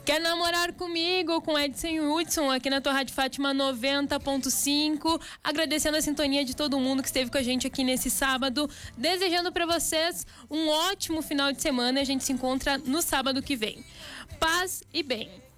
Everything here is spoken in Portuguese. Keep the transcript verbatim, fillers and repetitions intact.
Quer namorar comigo, com Edson e Hudson, aqui na tua Rádio Fátima noventa ponto cinco. Agradecendo a sintonia de todo mundo que esteve com a gente aqui nesse sábado. Desejando para vocês um ótimo final de semana. A gente se encontra no sábado que vem. Paz e bem.